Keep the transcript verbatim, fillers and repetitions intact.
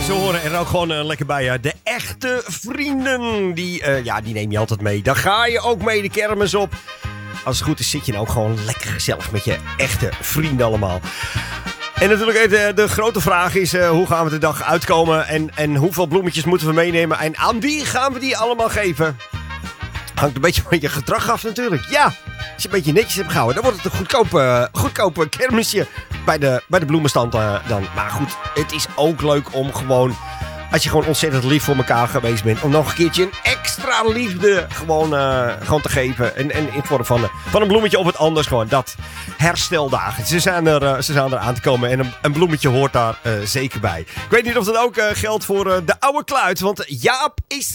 Ze horen er ook gewoon uh, lekker bij. Uh, de echte vrienden, die, uh, ja, die neem je altijd mee. Daar ga je ook mee de kermis op. Als het goed is zit je nou ook gewoon lekker gezellig met je echte vrienden allemaal. En natuurlijk de, de grote vraag is, uh, hoe gaan we de dag uitkomen? En, en hoeveel bloemetjes moeten we meenemen? En aan wie gaan we die allemaal geven? Hangt een beetje van je gedrag af natuurlijk. Ja, als je een beetje netjes hebt gehouden, dan wordt het een goedkope, goedkope kermisje bij de, bij de bloemenstand uh, dan. Maar goed, het is ook leuk om gewoon, als je gewoon ontzettend lief voor elkaar geweest bent, om nog een keertje een extra liefde gewoon, uh, gewoon te geven. En, en in vorm van, van een bloemetje of het anders gewoon. Dat hersteldagen. Ze zijn er, uh, ze zijn er aan te komen en een, een bloemetje hoort daar uh, zeker bij. Ik weet niet of dat ook uh, geldt voor uh, de oude kluit, want Jaap is